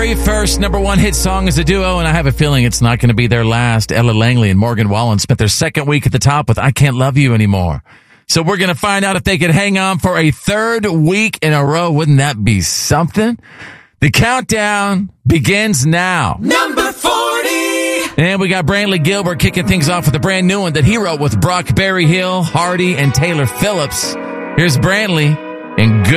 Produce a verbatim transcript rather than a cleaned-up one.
very first number one hit song as a duo, and I have a feeling it's not going to be their last. Ella Langley and Morgan Wallen spent their second week at the top with I Can't Love You Anymore. So we're going to find out if they can hang on for a third week in a row. Wouldn't that be something? The countdown begins now. Number forty. And we got Brantley Gilbert kicking things off with a brand new one that he wrote with Brock Berryhill, Hardy, and Taylor Phillips. Here's Brantley and Good.